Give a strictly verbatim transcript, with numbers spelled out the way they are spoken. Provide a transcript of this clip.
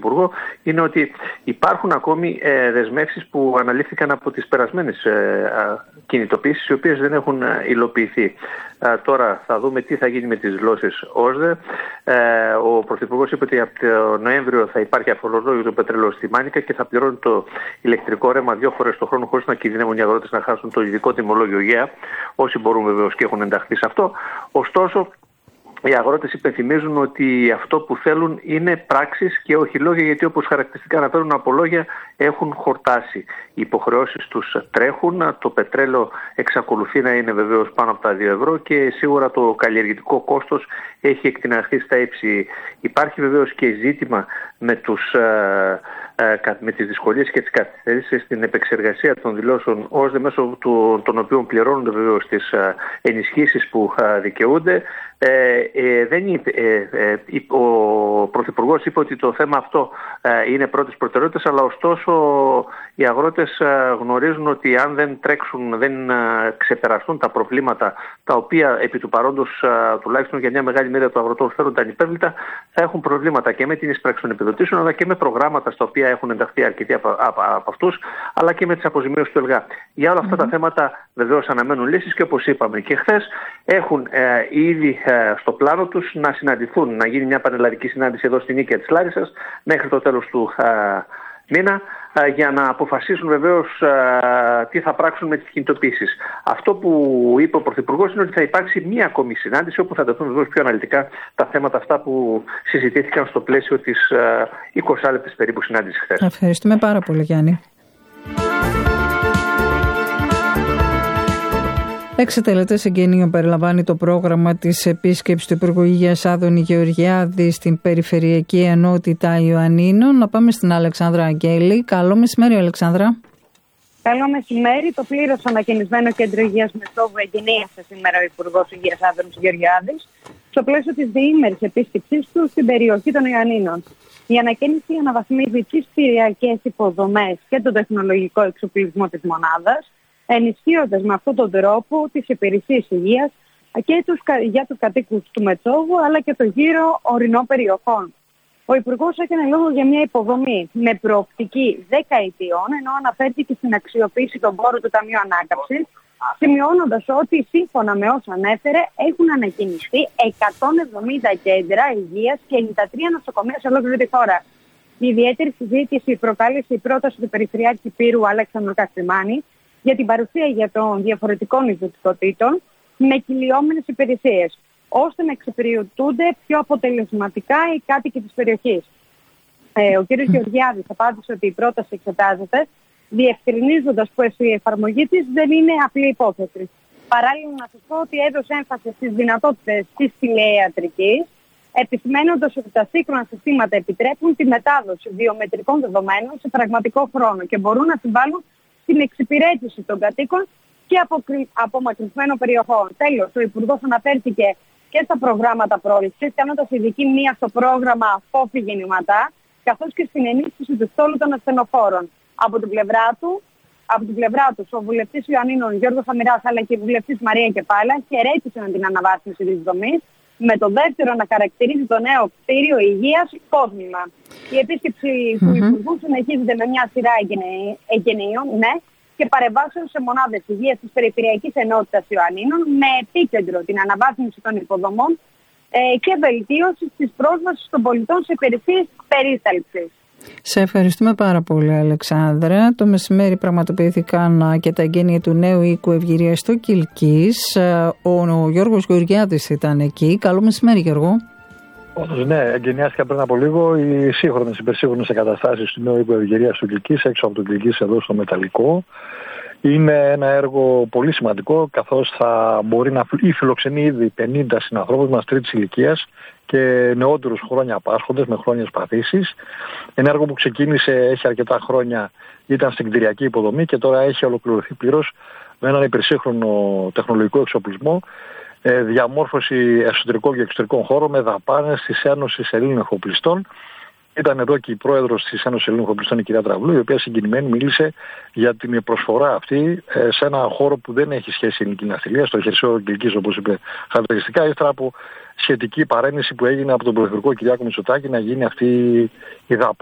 Πρωθυπουργό είναι ότι υπάρχουν ακόμη ε, δεσμεύσεις που αναλήφθηκαν από τις περασμένες ε, κινητοποίησεις, οι οποίες δεν έχουν υλοποιηθεί. Ε, τώρα θα δούμε τι θα γίνει με τις δηλώσεις ΟΣΔΕ. Ε, ο Πρωθυπουργός είπε ότι από το Νοέμβριο θα υπάρχει αφορολόγιο του πετρέλαιο στη Μάνικα και θα πληρώνει το ηλεκτρικό ρεύμα δύο φορές το χρόνο, χωρίς να κινδυνεύουν οι αγρότες να χάσουν το ειδικό τιμολόγιο ΓΕΑ. Όσοι μπορούν βεβαίως και έχουν ενταχθεί σε αυτό. Ωστόσο, οι αγρότες υπενθυμίζουν ότι αυτό που θέλουν είναι πράξεις και όχι λόγια, γιατί όπως χαρακτηριστικά αναφέρουν από λόγια έχουν χορτάσει. Οι υποχρεώσεις τους τρέχουν, το πετρέλαιο εξακολουθεί να είναι βεβαίως πάνω από τα δύο ευρώ και σίγουρα το καλλιεργητικό κόστος έχει εκτιναχθεί στα ύψη. Υπάρχει βεβαίως και ζήτημα με, τους, με τις δυσκολίες και τις καθυστερήσεις στην επεξεργασία των δηλώσεων ΟΣΔΕ, μέσω του, των οποίων πληρώνονται βεβαίως τις ενισχύσεις που δικαιούνται. Ε, ε, δεν είπε, ε, ε, ο Πρωθυπουργός είπε ότι το θέμα αυτό ε, είναι πρώτης προτεραιότητας, αλλά ωστόσο οι αγρότες ε, γνωρίζουν ότι αν δεν τρέξουν, δεν ε, ξεπεραστούν τα προβλήματα τα οποία επί του παρόντος ε, τουλάχιστον για μια μεγάλη μερίδα των αγροτών φέρονται ανυπέρβλητα, θα έχουν προβλήματα και με την εισπράξη των επιδοτήσεων, αλλά και με προγράμματα στα οποία έχουν ενταχθεί αρκετοί από, από, από αυτούς, αλλά και με τις αποζημίωσεις του ΕΛΓΑ. Για όλα αυτά mm-hmm. τα θέματα βεβαίως αναμένουν λύσεις και όπως είπαμε και χθες έχουν ε, ήδη στο πλάνο τους να συναντηθούν, να γίνει μια πανελλαδική συνάντηση εδώ στην Νίκαια της Λάρισσας μέχρι το τέλος του α, μήνα α, για να αποφασίσουν βεβαίως α, τι θα πράξουν με τις κινητοποίησεις. Αυτό που είπε ο Πρωθυπουργός είναι ότι θα υπάρξει μία ακόμη συνάντηση όπου θα τεθούν βεβαίως πιο αναλυτικά τα θέματα αυτά που συζητήθηκαν στο πλαίσιο της είκοσι λεπτής περίπου συνάντησης χθες. Ευχαριστούμε πάρα πολύ, Γιάννη. Έξι τελετές εγγενείων περιλαμβάνει το πρόγραμμα της επίσκεψης του Υπουργού Υγείας Άδωνη Γεωργιάδη στην Περιφερειακή Ενότητα Ιωαννίνων. Να πάμε στην Αλεξάνδρα Αγγέλη. Καλό μεσημέρι, Αλεξάνδρα. Καλό μεσημέρι. Το πλήρως ανακαινισμένο Κέντρο Υγείας Μεσόβου εγγενίασε σήμερα ο Υπουργός Υγείας Άδωνης Γεωργιάδης στο πλαίσιο της διήμερης επίσκεψής του στην περιοχή των Ιωαννίνων. Η ανακαίνιση αναβαθμίζει τις κτηριακές υποδομές και τον τεχνολογικό εξοπλισμό της μονάδας, ενισχύοντας με αυτόν τον τρόπο τις υπηρεσίες υγείας και τους, για τους κατοίκους του Μετσόβου αλλά και των γύρω ορεινών περιοχών. Ο Υπουργός έκανε λόγο για μια υποδομή με προοπτική δεκαετιών, ενώ αναφέρθηκε στην αξιοποίηση των πόρων του Ταμείου Ανάκαμψης, σημειώνοντας ότι σύμφωνα με όσα ανέφερε έχουν ανακοινιστεί εκατόν εβδομήντα κέντρα υγείας και ενενήντα τρία νοσοκομεία σε ολόκληρη τη χώρα. Η ιδιαίτερη συζήτηση προκάλεσε η πρόταση του Περιφερειάρχη Πύρου Αλέξανδρου Καστριμάνη για την παρουσία για των διαφορετικών ιδιωτικοτήτων με κυλιόμενες υπηρεσίες, ώστε να εξυπηρετούνται πιο αποτελεσματικά οι κάτοικοι της περιοχής. Ε, ο κ. Γεωργιάδης απάντησε ότι η πρόταση εξετάζεται, διευκρινίζοντας πως η εφαρμογή της δεν είναι απλή υπόθεση. Παράλληλα, να σας πω ότι έδωσε έμφαση στις δυνατότητες της τηλεϊατρικής, επισημένοντας ότι τα σύγχρονα συστήματα επιτρέπουν τη μετάδοση βιομετρικών δεδομένων σε πραγματικό χρόνο και μπορούν να συμβάλλουν στην εξυπηρέτηση των κατοίκων και απομακρυσμένων περιοχών. Τέλος, ο Υπουργός αναφέρθηκε και στα προγράμματα πρόληψης, κάνοντας ειδική μία στο πρόγραμμα Φόφη Γεννηματά, καθώς και στην ενίσχυση του στόλου των ασθενοφόρων. Από την πλευρά του, από την πλευρά του, ο βουλευτής Ιωαννίνων Γιώργος Αμυράς αλλά και η βουλευτής Μαρία Κεπάλα χαιρέτησαν την αναβάθμιση της δομής, με το δεύτερο να χαρακτηρίζει το νέο κτίριο υγείας κόσμημα. Η επίσκεψη mm-hmm. του Υπουργού συνεχίζεται με μια σειρά εγγενείων, ναι, και παρεμβάσεων σε μονάδες υγείας της Περιφερειακής Ενότητας Ιωαννίνων, με επίκεντρο την αναβάθμιση των υποδομών ε, και βελτίωση της πρόσβασης των πολιτών σε υπηρεσίες περίσταλψης. Σε ευχαριστούμε πάρα πολύ, Αλεξάνδρα. Το μεσημέρι πραγματοποιήθηκαν και τα εγγένεια του νέου οίκου Ευγυρίας στο Κιλκής. Ο, ο Γιώργος Γεωργιάδης ήταν εκεί. Καλό μεσημέρι, Γιώργο. Ναι, εγκαινιάστηκαν πριν από λίγο οι σύγχρονες, υπερσύγχρονες εγκαταστάσεις του νέου οίκου Ευγυρίας στο Κιλκής, έξω από το Κιλκής εδώ στο Μεταλλικό. Είναι ένα έργο πολύ σημαντικό, καθώς θα μπορεί να φιλοξενεί ήδη πενήντα συνανθρώπους μας τρίτης ηλικίας και νεότερους χρόνια πάσχοντες με χρόνιες παθήσεις. Ένα έργο που ξεκίνησε, έχει αρκετά χρόνια, ήταν στην κτηριακή υποδομή και τώρα έχει ολοκληρωθεί πλήρως με έναν υπερσύγχρονο τεχνολογικό εξοπλισμό, διαμόρφωση εσωτερικών και εξωτερικών χώρων με δαπάνες της Ένωσης Ελλήνων Εφοπλιστών. Ήταν εδώ και η πρόεδρος της Ένωσης Ελλήνων Εφοπλιστών, η κυρία Τραυλού, η οποία συγκινημένη μίλησε για την προσφορά αυτή σε ένα χώρο που δεν έχει σχέση με ελληνική ναυτιλία, στο χερσαίο Κιλκής, όπως είπε χαρακτηριστικά, ύστερα από σχετική παρέννηση που έγινε από τον Πρωθυπουργό Κυριάκο Μητσοτάκη να γίνει αυτή η δαπάνη.